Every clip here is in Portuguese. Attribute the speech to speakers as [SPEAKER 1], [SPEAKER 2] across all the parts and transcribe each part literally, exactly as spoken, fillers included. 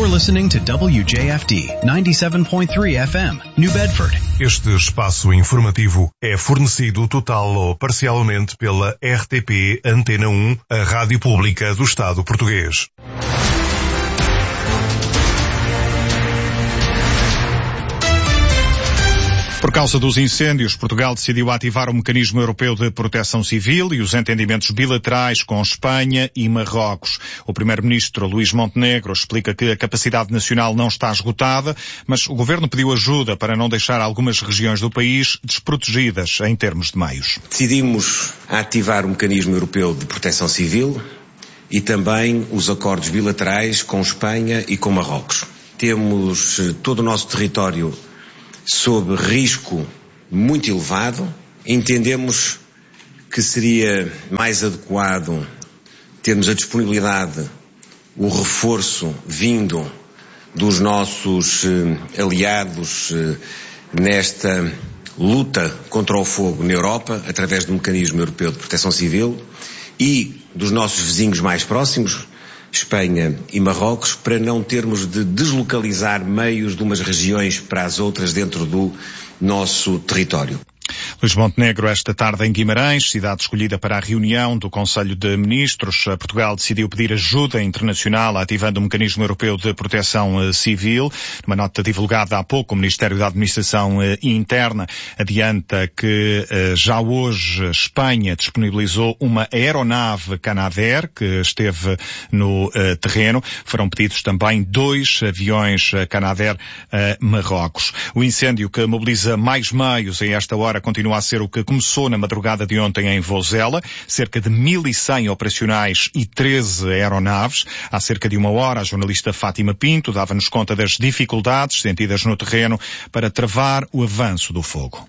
[SPEAKER 1] You're listening to W J F D ninety-seven point three F M, New Bedford.
[SPEAKER 2] Este espaço informativo é fornecido total ou parcialmente pela R T P Antena um, a rádio pública do Estado português.
[SPEAKER 3] Por causa dos incêndios, Portugal decidiu ativar o Mecanismo Europeu de Proteção Civil e os entendimentos bilaterais com Espanha e Marrocos. O primeiro-ministro Luís Montenegro explica que a capacidade nacional não está esgotada, mas o governo pediu ajuda para não deixar algumas regiões do país desprotegidas em termos de meios.
[SPEAKER 4] Decidimos ativar o Mecanismo Europeu de Proteção Civil e também os acordos bilaterais com Espanha e com Marrocos. Temos todo o nosso território sob risco muito elevado. Entendemos que seria mais adequado termos a disponibilidade, o reforço vindo dos nossos eh, aliados eh, nesta luta contra o fogo na Europa, através do Mecanismo Europeu de Proteção Civil, e dos nossos vizinhos mais próximos, Espanha e Marrocos, para não termos de deslocalizar meios de umas regiões para as outras dentro do nosso território.
[SPEAKER 3] Luís Montenegro, esta tarde em Guimarães, cidade escolhida para a reunião do Conselho de Ministros. Portugal decidiu pedir ajuda internacional ativando o Mecanismo Europeu de Proteção Civil. Numa nota divulgada há pouco, o Ministério da Administração Interna adianta que já hoje Espanha disponibilizou uma aeronave Canadair que esteve no terreno. Foram pedidos também dois aviões Canadair a Marrocos. O incêndio, que mobiliza mais meios a esta hora, continua a ser o que começou na madrugada de ontem em Vozela, cerca de mil e cem operacionais e treze aeronaves. Há cerca de uma hora, a jornalista Fátima Pinto dava-nos conta das dificuldades sentidas no terreno para travar o avanço do fogo.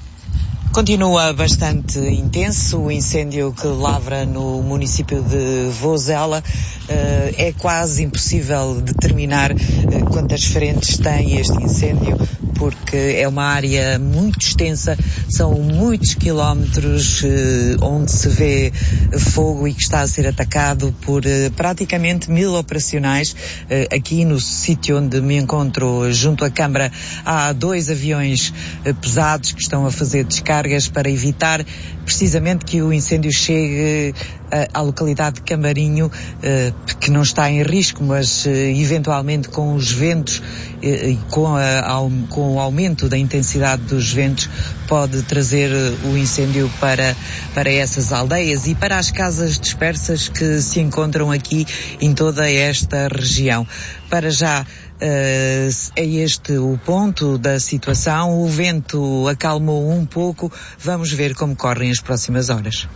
[SPEAKER 5] Continua bastante intenso o incêndio que lavra no município de Vozela. Uh, é quase impossível determinar uh, quantas frentes tem este incêndio, porque é uma área muito extensa, são muitos quilómetros uh, onde se vê fogo e que está a ser atacado por uh, praticamente mil operacionais. Uh, aqui no sítio onde me encontro, junto à Câmara, há dois aviões uh, pesados que estão a fazer descarga para evitar precisamente que o incêndio chegue uh, à localidade de Cambarinho, uh, que não está em risco, mas uh, eventualmente com os ventos e uh, com, uh, com o aumento da intensidade dos ventos pode trazer uh, o incêndio para, para essas aldeias e para as casas dispersas que se encontram aqui em toda esta região. Para já, Uh, é este o ponto da situação. O vento acalmou um pouco. Vamos ver como correm as próximas horas.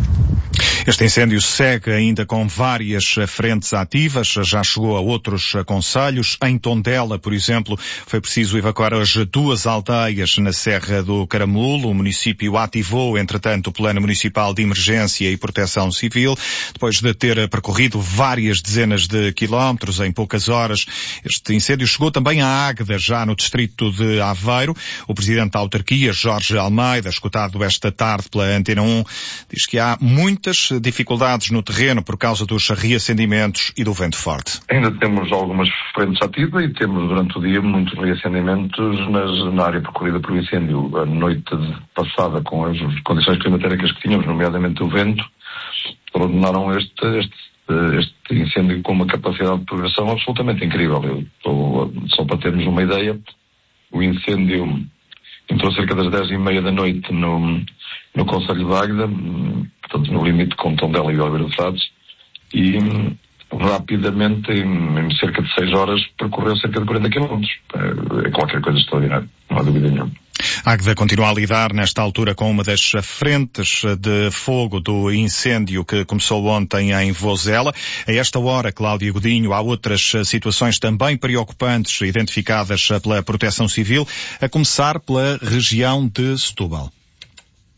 [SPEAKER 3] Este incêndio segue ainda com várias frentes ativas, já chegou a outros concelhos. Em Tondela, por exemplo, foi preciso evacuar as duas aldeias na Serra do Caramulo. O município ativou, entretanto, o Plano Municipal de Emergência e Proteção Civil. Depois de ter percorrido várias dezenas de quilómetros em poucas horas, este incêndio chegou também à Águeda, já no distrito de Aveiro. O presidente da autarquia, Jorge Almeida, escutado esta tarde pela Antena um, diz que há muitas dificuldades no terreno por causa dos reacendimentos e do vento forte.
[SPEAKER 6] Ainda temos algumas frentes ativas e temos durante o dia muitos reacendimentos nas, na área percorrida pelo incêndio. A noite passada, com as condições climatéricas que tínhamos, nomeadamente o vento, ordenaram este, este, este incêndio com uma capacidade de progressão absolutamente incrível. Eu estou, só para termos uma ideia, o incêndio entrou cerca das dez e meia da noite no, no concelho de Águeda, portanto no limite com Tondela e Oliveira de Frades, e rapidamente, em, em cerca de seis horas, percorreu cerca de quarenta quilómetros. É, é qualquer coisa extraordinária, não há dúvida nenhuma.
[SPEAKER 3] Águeda continua a lidar nesta altura com uma das frentes de fogo do incêndio que começou ontem em Vozela. A esta hora, Cláudia Godinho, há outras situações também preocupantes identificadas pela Proteção Civil, a começar pela região de Setúbal.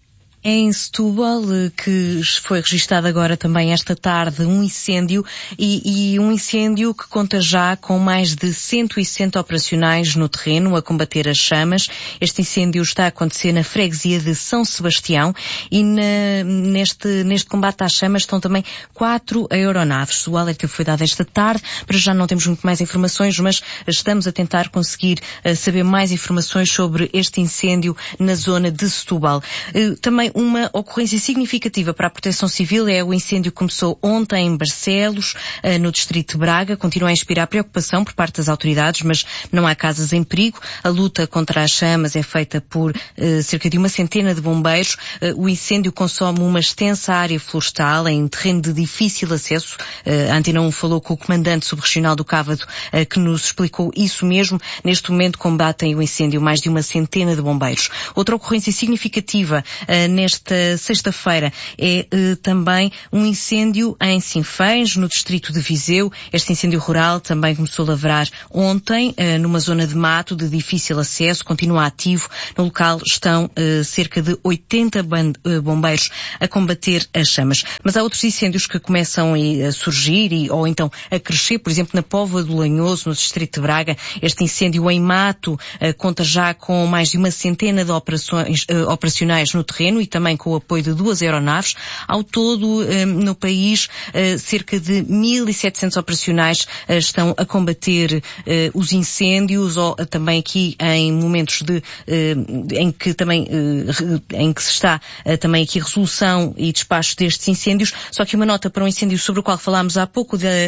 [SPEAKER 7] É em Setúbal que foi registado agora também esta tarde um incêndio e, e um incêndio que conta já com mais de cento e sessenta operacionais no terreno a combater as chamas. Este incêndio está a acontecer na freguesia de São Sebastião e na, neste, neste combate às chamas estão também quatro aeronaves. O alerta foi dado esta tarde, para já não temos muito mais informações, mas estamos a tentar conseguir uh, saber mais informações sobre este incêndio na zona de Setúbal. Uh, também uma ocorrência significativa para a Proteção Civil é o incêndio que começou ontem em Barcelos, no distrito de Braga. Continua a inspirar preocupação por parte das autoridades, mas não há casas em perigo. A luta contra as chamas é feita por uh, cerca de uma centena de bombeiros. Uh, o incêndio consome uma extensa área florestal em terreno de difícil acesso. Uh, a Antena um falou com o comandante subregional do Cávado, uh, que nos explicou isso mesmo. Neste momento combatem o incêndio mais de uma centena de bombeiros. Outra ocorrência significativa uh, Nesta sexta-feira é uh, também um incêndio em Sinfãs, no distrito de Viseu. Este incêndio rural também começou a lavrar ontem, uh, numa zona de mato de difícil acesso, continua ativo. No local estão uh, cerca de oitenta bombeiros a combater as chamas. Mas há outros incêndios que começam a surgir e, ou então a crescer, por exemplo, na Póvoa do Lanhoso, no distrito de Braga. Este incêndio em mato uh, conta já com mais de uma centena de operações, uh, operacionais no terreno e também com o apoio de duas aeronaves. Ao todo, no país, cerca de mil e setecentos operacionais estão a combater os incêndios, ou também aqui em momentos de, em que também, em que se está também aqui a resolução e despacho destes incêndios. Só que uma nota para um incêndio sobre o qual falámos há pouco, da